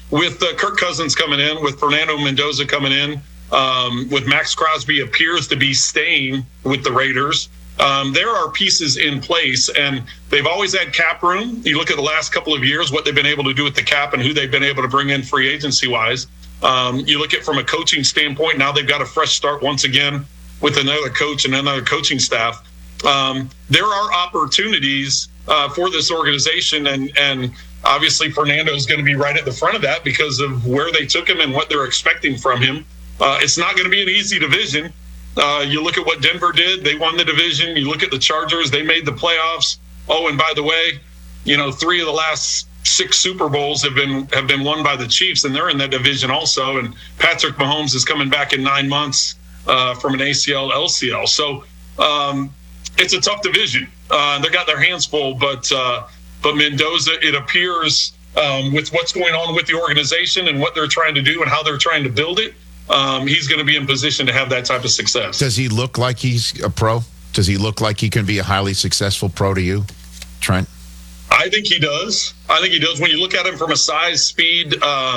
with Kirk Cousins coming in, with Fernando Mendoza coming in, with Max Crosby appears to be staying with the Raiders. There are pieces in place, and they've always had cap room. You look at the last couple of years, what they've been able to do with the cap and who they've been able to bring in free agency-wise. You look at from a coaching standpoint, now they've got a fresh start once again with another coach and another coaching staff. There are opportunities for this organization, and obviously Fernando is going to be right at the front of that because of where they took him and what they're expecting from him. It's not going to be an easy division. You look at what Denver did. They won the division. You look at the Chargers. They made the playoffs. Oh, and by the way, 3 of the last 6 Super Bowls have been won by the Chiefs, and they're in that division also. And Patrick Mahomes is coming back in 9 months from an ACL, LCL. So it's a tough division. They got their hands full, but Mendoza, it appears with what's going on with the organization and what they're trying to do and how they're trying to build it, he's going to be in position to have that type of success. Does he look like he's a pro? Does he look like he can be a highly successful pro to you, Trent? I think he does. When you look at him from a size, speed,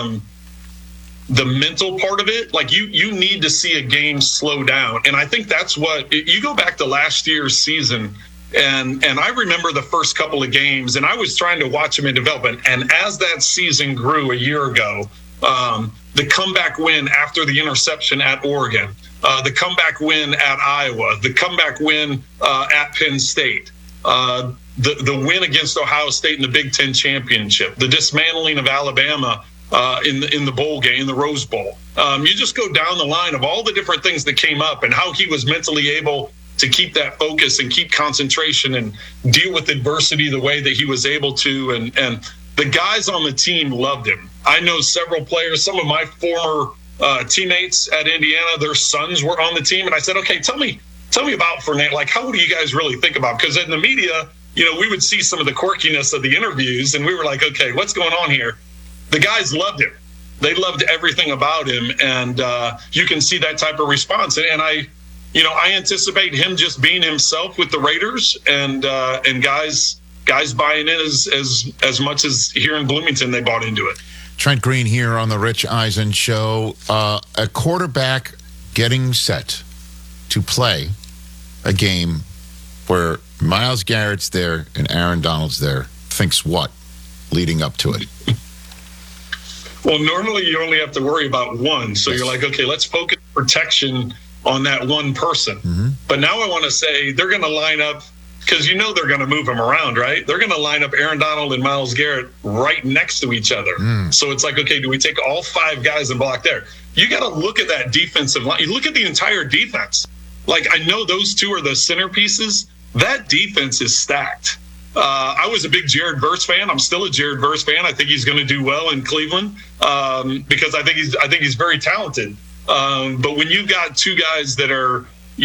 the mental part of it, like you need to see a game slow down. And I think that's what you go back to last year's season. And I remember the first couple of games, and I was trying to watch him in development. And as that season grew a year ago, the comeback win after the interception at Oregon, the comeback win at Iowa, the comeback win at Penn State, the win against Ohio State in the Big Ten championship, the dismantling of Alabama in the bowl game, in the Rose Bowl. You just go down the line of all the different things that came up and how he was mentally able to keep that focus and keep concentration and deal with adversity the way that he was able to. And the guys on the team loved him. I know several players, some of my former teammates at Indiana, their sons were on the team. And I said, okay, tell me about Fernando. Like, how do you guys really think about? Because in the media, we would see some of the quirkiness of the interviews and we were like, okay, what's going on here? The guys loved him. They loved everything about him. And you can see that type of response. And I anticipate him just being himself with the Raiders and guys buying in as much as here in Bloomington they bought into it. Trent Green here on the Rich Eisen Show. A quarterback getting set to play a game where Myles Garrett's there and Aaron Donald's there thinks what leading up to it? Well, normally you only have to worry about one. So you're like, okay, let's focus protection on that one person. Mm-hmm. But now I want to say they're going to line up, because they're going to move them around, right? They're going to line up Aaron Donald and Myles Garrett right next to each other. So it's like, okay, do we take all 5 guys and block there? You got to look at that defensive line. You look at the entire defense. Like, I know those 2 are the centerpieces. That defense is stacked. I was a big Jared Verse fan. I'm still a Jared Verse fan. I think he's going to do well in Cleveland because I think he's very talented. But when you've got 2 guys that are,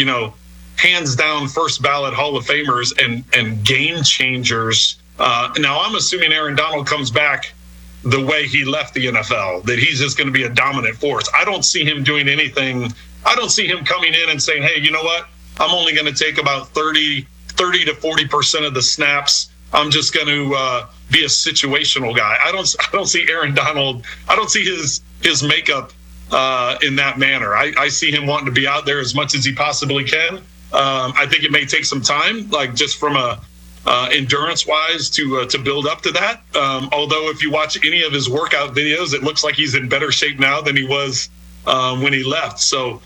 hands down first ballot Hall of Famers and game changers. Now I'm assuming Aaron Donald comes back the way he left the NFL, that he's just going to be a dominant force. I don't see him doing anything. I don't see him coming in and saying, hey, you know what? I'm only going to take about 30 to 40% of the snaps. I'm just going to be a situational guy. I don't see Aaron Donald. I don't see his makeup in that manner. I see him wanting to be out there as much as he possibly can. I think it may take some time, like just from a endurance-wise, to build up to that. Although if you watch any of his workout videos, it looks like he's in better shape now than he was when he left. So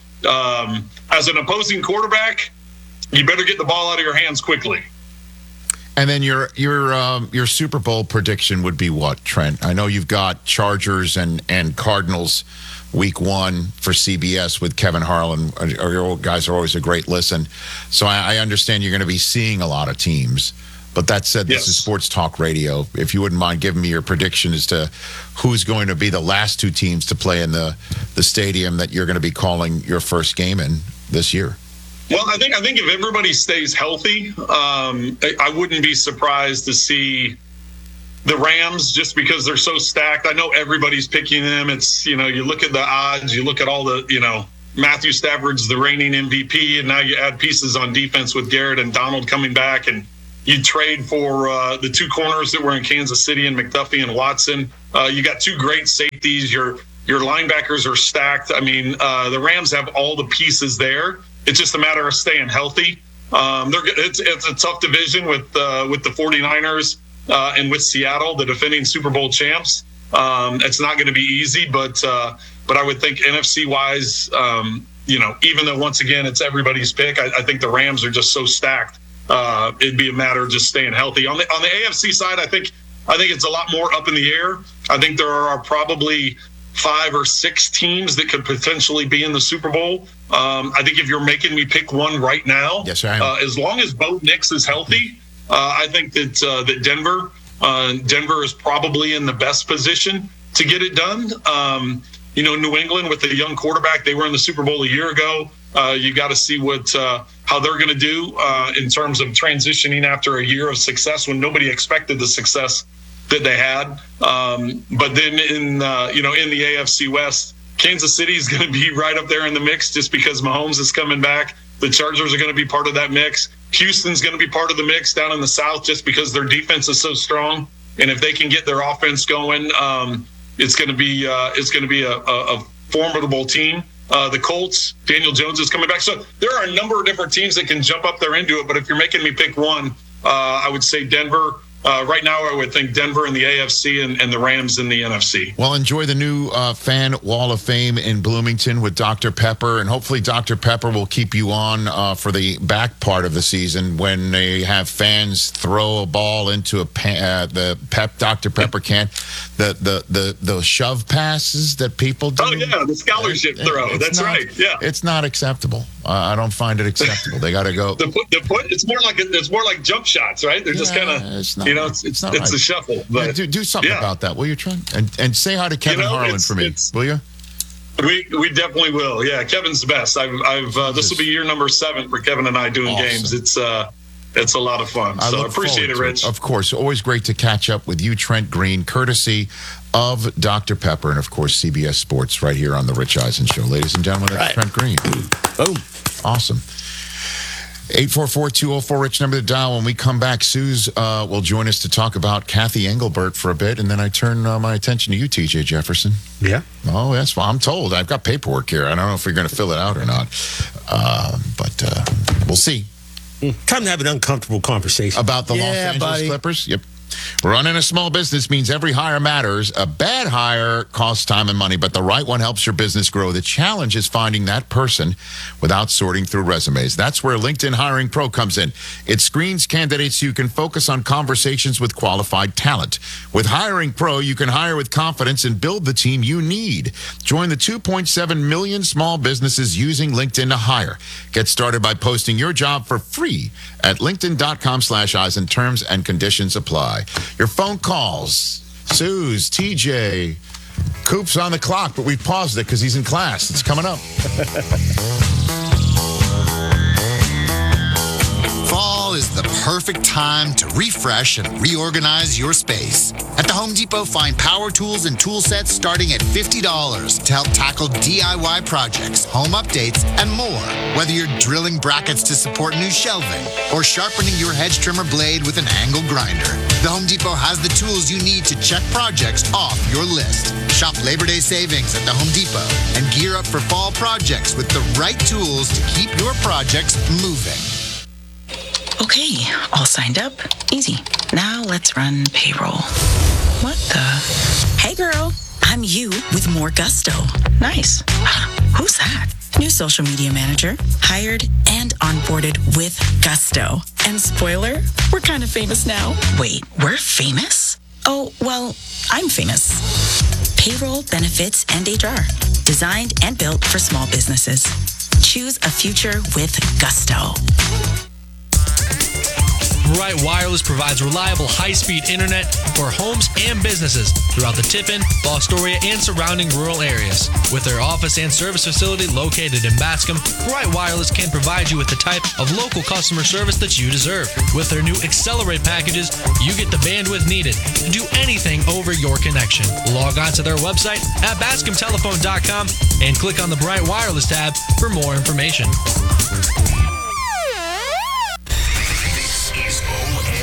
as an opposing quarterback, you better get the ball out of your hands quickly. And then your Super Bowl prediction would be what, Trent? I know you've got Chargers and Cardinals Week 1 for CBS with Kevin Harlan. Your guys are always a great listen. So I understand you're going to be seeing a lot of teams. But that said, this is Sports Talk Radio. If you wouldn't mind giving me your prediction as to who's going to be the last 2 teams to play in the stadium that you're going to be calling your first game in this year. Well, I think if everybody stays healthy, I wouldn't be surprised to see the Rams, just because they're so stacked. I know everybody's picking them. It's, you look at the odds, you look at all the, Matthew Stafford's the reigning MVP, and now you add pieces on defense with Garrett and Donald coming back. And You trade for the two corners that were in Kansas City and McDuffie and Watson. You got two great safeties. Your linebackers are stacked. I mean, the Rams have all the pieces there. It's just a matter of staying healthy. It's a tough division with the 49ers and with Seattle, the defending Super Bowl champs. It's not going to be easy, but I would think NFC wise, even though once again it's everybody's pick, I think the Rams are just so stacked. It'd be a matter of just staying healthy. On the AFC side, I think it's a lot more up in the air. I think there are probably 5 or 6 teams that could potentially be in the Super Bowl. I think if you're making me pick one right now, yes, I am. As long as Bo Nix is healthy, I think that Denver is probably in the best position to get it done. New England with a young quarterback, they were in the Super Bowl a year ago. You got to see how they're going to do in terms of transitioning after a year of success when nobody expected the success that they had. But then in the AFC West, Kansas City is going to be right up there in the mix just because Mahomes is coming back. The Chargers are going to be part of that mix. Houston's going to be part of the mix down in the South just because their defense is so strong. And if they can get their offense going, it's going to be a formidable team. The Colts, Daniel Jones is coming back. So there are a number of different teams that can jump up there into it. But if you're making me pick one, I would say Denver. Right now, I would think Denver in the AFC and the Rams in the NFC. Well, enjoy the new fan wall of fame in Bloomington with Dr. Pepper, and hopefully Dr. Pepper will keep you on for the back part of the season when they have fans throw a ball into the Dr. Pepper can. The shove passes that people do. Oh, yeah, the scholarship throw. That's right, yeah. It's not acceptable. I don't find it acceptable. They got to go. It's more like jump shots, right? They're just kind of... It's not right. A shuffle. But do something about that, will you, Trent? And say hi to Kevin Harlan for me, will you? We definitely will. Yeah, Kevin's the best. This will be year number 7 for Kevin and I doing games. It's a lot of fun. So I appreciate it, Rich. Of course, always great to catch up with you, Trent Green, courtesy of Dr. Pepper and of course CBS Sports right here on the Rich Eisen Show. Ladies and gentlemen, that's Trent Green. Boom. Awesome. 844-204-RICH, number to dial. When we come back, Suze will join us to talk about Kathy Engelbert for a bit, and then I turn my attention to you, TJ Jefferson. Yeah. Oh, that's what I'm told. I've got paperwork here. I don't know if you're going to fill it out or not, but we'll see. Time to have an uncomfortable conversation. About the Los Angeles Clippers? Yep. Running a small business means every hire matters. A bad hire costs time and money, but the right one helps your business grow. The challenge is finding that person without sorting through resumes. That's where LinkedIn Hiring Pro comes in. It screens candidates so you can focus on conversations with qualified talent. With Hiring Pro, you can hire with confidence and build the team you need. Join the 2.7 million small businesses using LinkedIn to hire. Get started by posting your job for free at linkedin.com/Eisen. Terms and conditions apply. Your phone calls. Suze, TJ, Coop's on the clock, but we paused it because he's in class. It's coming up. Fall is the perfect time to refresh and reorganize your space. At the Home Depot, find power tools and tool sets starting at $50 to help tackle DIY projects, home updates, and more. Whether you're drilling brackets to support new shelving or sharpening your hedge trimmer blade with an angle grinder, the Home Depot has the tools you need to check projects off your list. Shop Labor Day savings at the Home Depot and gear up for fall projects with the right tools to keep your projects moving. Okay, all signed up. Easy. Now let's run payroll. What the? Hey girl, I'm you with more gusto. Nice. Who's that? New social media manager. Hired and onboarded with gusto. And spoiler, we're kind of famous now. Wait, we're famous? Oh, well, I'm famous. Payroll, benefits, and HR. Designed and built for small businesses. Choose a future with gusto. Bright Wireless provides reliable high-speed internet for homes and businesses throughout the Tiffin, Fostoria, and surrounding rural areas. With their office and service facility located in Bascom, Bright Wireless can provide you with the type of local customer service that you deserve. With their new Accelerate packages, you get the bandwidth needed to do anything over your connection. Log on to their website at bascomtelephone.com and click on the Bright Wireless tab for more information. Is OA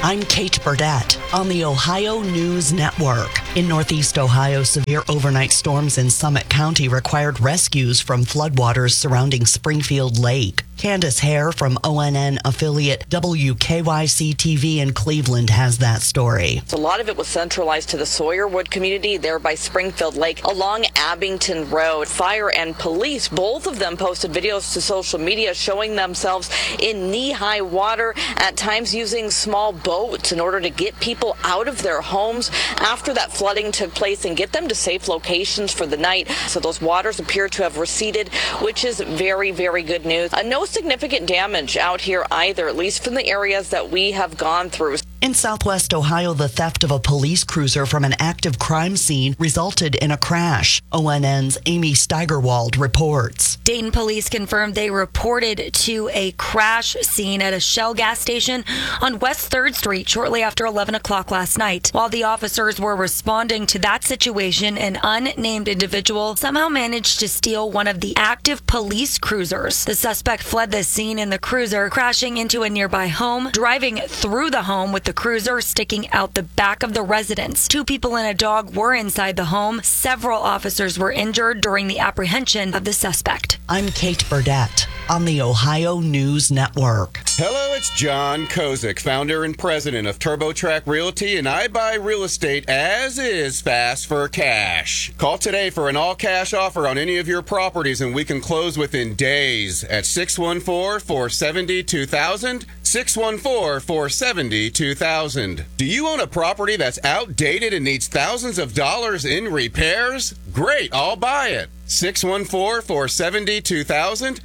I'm Kate Burdett on the Ohio News Network. In Northeast Ohio, severe overnight storms in Summit County required rescues from floodwaters surrounding Springfield Lake. Candace Hare from ONN affiliate WKYC-TV in Cleveland has that story. A lot of it was centralized to the Sawyerwood community there by Springfield Lake along Abington Road. Fire and police, both of them posted videos to social media showing themselves in knee-high water, at times using small boats in order to get people out of their homes after that flooding took place and get them to safe locations for the night. So those waters appear to have receded, which is very, very good news. No significant damage out here either, at least from the areas that we have gone through. In Southwest Ohio, the theft of a police cruiser from an active crime scene resulted in a crash. ONN's Amy Steigerwald reports. Dayton police confirmed they reported to a crash scene at a Shell gas station on West 3rd Street shortly after 11 o'clock last night. While the officers were responding to that situation, an unnamed individual somehow managed to steal one of the active police cruisers. The suspect fled the scene in the cruiser, crashing into a nearby home, driving through the home with the cruiser sticking out the back of the residence. 2 people and a dog were inside the home. Several officers were injured during the apprehension of the suspect. I'm Kate Burdett on the Ohio News Network. Hello, it's John Kozik, founder and president of TurboTrack Realty, and I buy real estate as is, fast for cash. Call today for an all-cash offer on any of your properties, and we can close within days at 614-470-2000, 614-470-2000. Do you own a property that's outdated and needs thousands of dollars in repairs? Great, I'll buy it. 614-470-2000,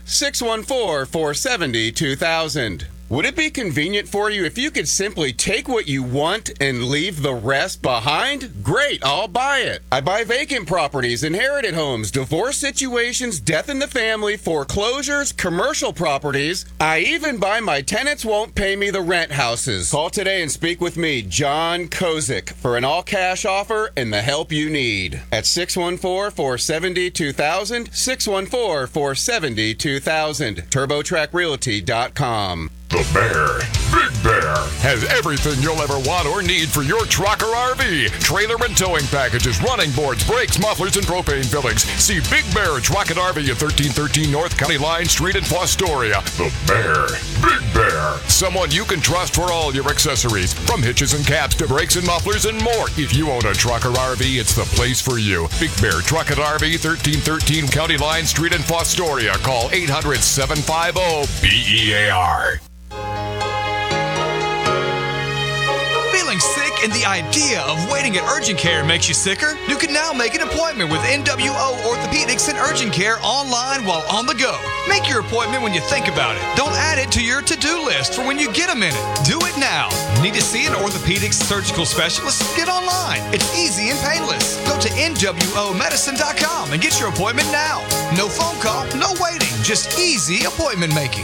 614-470-2000. Would it be convenient for you if you could simply take what you want and leave the rest behind? Great, I'll buy it. I buy vacant properties, inherited homes, divorce situations, death in the family, foreclosures, commercial properties. I even buy my tenants won't pay me the rent houses. Call today and speak with me, John Kozik, for an all-cash offer and the help you need. At 614-470-2000, 614-470-2000, TurboTrackRealty.com. The Bear, Big Bear, has everything you'll ever want or need for your truck or RV. Trailer and towing packages, running boards, brakes, mufflers, and propane fillings. See Big Bear Truck and RV at 1313 North County Line Street in Fostoria. The Bear, Big Bear. Someone you can trust for all your accessories, from hitches and cabs to brakes and mufflers and more. If you own a truck or RV, it's the place for you. Big Bear Truck and RV, 1313 County Line Street in Fostoria. Call 800-750-BEAR. Feeling sick and the idea of waiting at urgent care makes you sicker? You can now make an appointment with NWO Orthopedics and Urgent Care online while on the go. Make your appointment when you think about it. Don't add it to your to-do list for when you get a minute. Do it now. Need to see an orthopedic surgical specialist? Get online. It's easy and painless. Go to NWOmedicine.com and get your appointment now. No phone call, no waiting, just easy appointment making.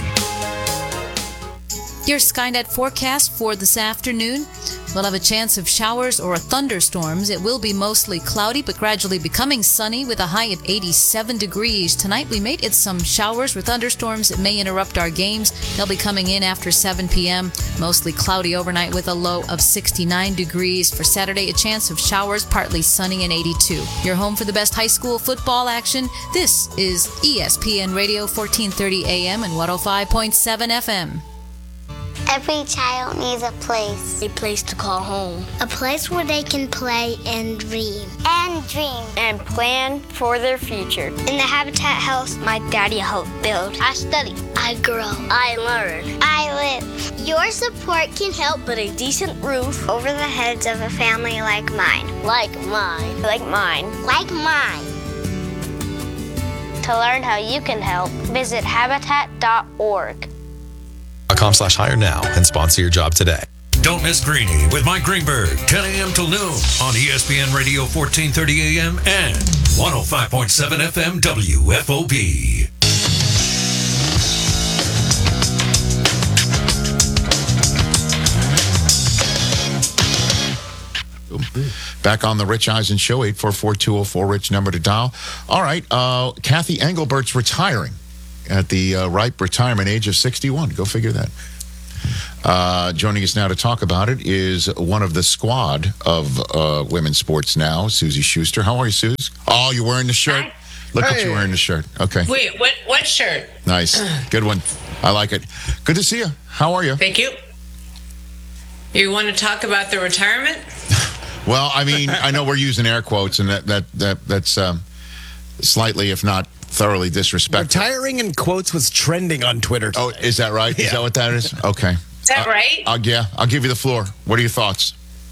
Your Skynet forecast for this afternoon. We'll have a chance of showers or thunderstorms. It will be mostly cloudy, but gradually becoming sunny with a high of 87 degrees. Tonight we may get some showers or thunderstorms that may interrupt our games. They'll be coming in after 7 p.m. Mostly cloudy overnight with a low of 69 degrees. For Saturday, a chance of showers, partly sunny and 82. Your home for the best high school football action. This is ESPN Radio, 1430 AM and 105.7 FM. Every child needs a place. A place to call home. A place where they can play and dream. And dream. And plan for their future. In the Habitat house, my daddy helped build. I study. I grow. I learn. I live. Your support can help put a decent roof over the heads of a family like mine. Like mine. Like mine. Like mine. To learn how you can help, visit habitat.org. .com/hire now and sponsor your job today. Don't miss Greeny with Mike Greenberg, 10 a.m. till noon on ESPN Radio 1430 AM and 105.7 FM WFOB. Back on the Rich Eisen Show, 844-204-RICH, number to dial. All right, Kathy Engelbert's retiring at the ripe retirement age of 61. Go figure that. Joining us now to talk about it is one of the squad of Women's Sports Now, Susie Schuster. How are you, Suze? Oh, you're wearing the shirt? Hi. Look what you're wearing the shirt. Okay. Wait, what shirt? Nice. Good one. I like it. Good to see you. How are you? Thank you. You want to talk about the retirement? Well, I mean, I know we're using air quotes, and that's slightly, if not thoroughly disrespectful. Retiring in quotes was trending on Twitter today. Oh, is that right? Yeah. Is that what that is? Okay. Is that right? Yeah, I'll give you the floor. What are your thoughts?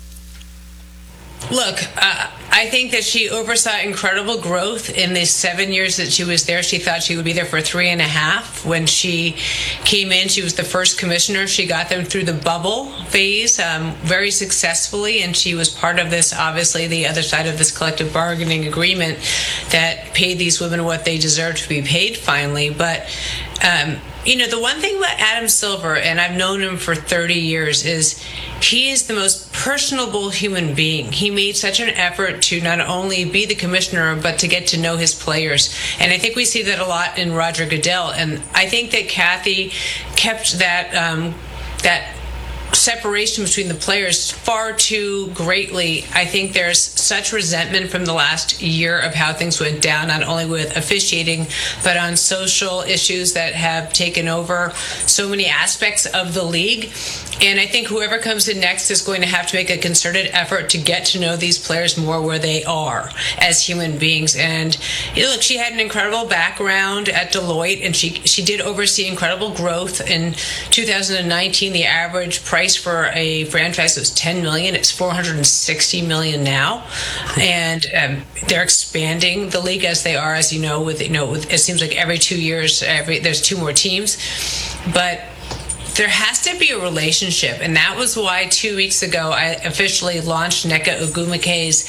Look, I think that she oversaw incredible growth in the 7 years that she was there. She thought she would be there for 3.5. When she came in, she was the first commissioner. She got them through the bubble phase very successfully, and she was part of this, obviously, the other side of this collective bargaining agreement that paid these women what they deserved to be paid finally. But the one thing about Adam Silver, and I've known him for 30 years, is he is the most personable human being. He made such an effort to not only be the commissioner, but to get to know his players. And I think we see that a lot in Roger Goodell. And I think that Kathy kept that separation between the players far too greatly. I think there's such resentment from the last year of how things went down, not only with officiating, but on social issues that have taken over so many aspects of the league. And I think whoever comes in next is going to have to make a concerted effort to get to know these players more where they are as human beings. And look, she had an incredible background at Deloitte, and she did oversee incredible growth. In 2019, the average price for a franchise was $10 million. It's $460 million now, and they're expanding the league as they are, as you know. With it seems like every 2 years, there's 2 more teams, but there has to be a relationship, and that was why 2 weeks ago I officially launched Nneka Ogwumike's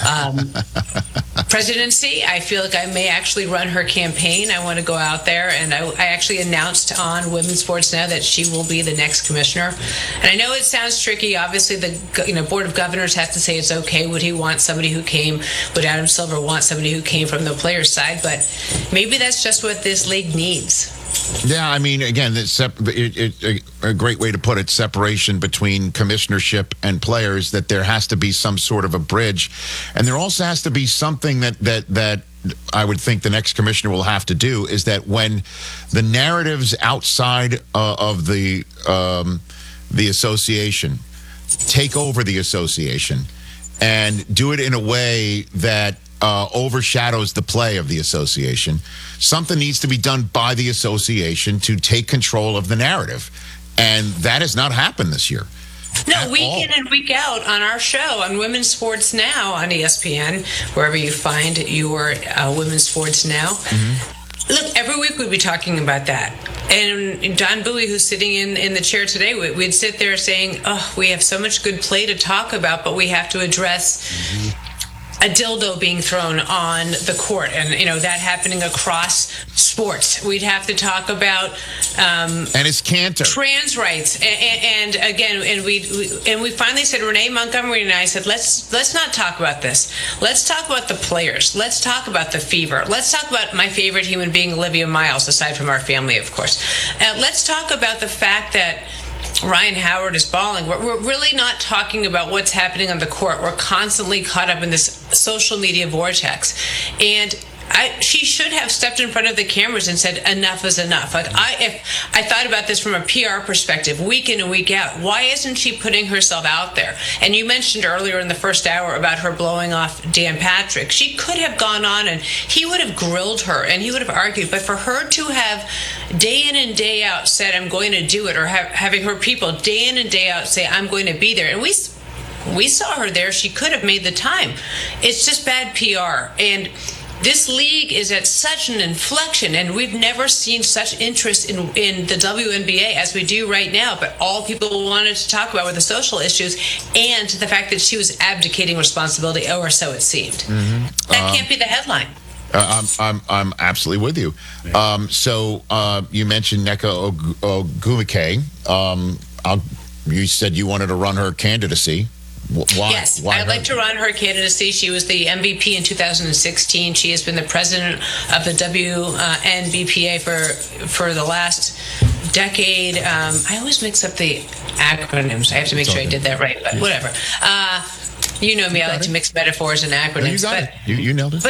presidency. I feel like I may actually run her campaign. I want to go out there, and I actually announced on Women's Sports Now that she will be the next commissioner. And I know it sounds tricky. Obviously, the Board of Governors has to say it's okay. Would Adam Silver want somebody who came from the players' side? But maybe that's just what this league needs. Yeah, I mean, again, it's a great way to put it, separation between commissionership and players, that there has to be some sort of a bridge. And there also has to be something that I would think the next commissioner will have to do, is that when the narratives outside of the association take over the association and do it in a way that overshadows the play of the association, something needs to be done by the association to take control of the narrative. And that has not happened this year. No, week in and week out on our show on Women's Sports Now on ESPN, wherever you find your Women's Sports Now. Mm-hmm. Look, every week we'd be talking about that. And Don Bowie, who's sitting in the chair today, we'd sit there saying, oh, we have so much good play to talk about, but we have to address a dildo being thrown on the court, and that happening across sports. We'd have to talk about and it's canter trans rights, and again, and we finally said, Renee Montgomery and I said, let's not talk about this. Let's talk about the players. Let's talk about the fever. Let's talk about my favorite human being, Olivia Miles, aside from our family, of course. Let's talk about the fact that Ryan Howard is balling. We're really not talking about what's happening on the court. We're constantly caught up in this social media vortex. And she should have stepped in front of the cameras and said, enough is enough. If I thought about this from a PR perspective, week in and week out, why isn't she putting herself out there? And you mentioned earlier in the first hour about her blowing off Dan Patrick. She could have gone on and he would have grilled her and he would have argued. But for her to have day in and day out said, I'm going to do it, or having her people day in and day out say, I'm going to be there. And we saw her there. She could have made the time. It's just bad PR. And this league is at such an inflection, and we've never seen such interest in the WNBA as we do right now. But all people wanted to talk about were the social issues and the fact that she was abdicating responsibility, or so it seemed. Mm-hmm. That can't be the headline. I'm absolutely with you. So you mentioned Nneka Ogwumike. You said you wanted to run her candidacy. Why? Yes, Why I'd like to run her candidacy. She was the MVP in 2016. She has been the president of the WNBPA for the last decade. I always mix up the acronyms. I have to make sure I did that right, but whatever. You know me, I like to mix metaphors and acronyms. You got it. You nailed it.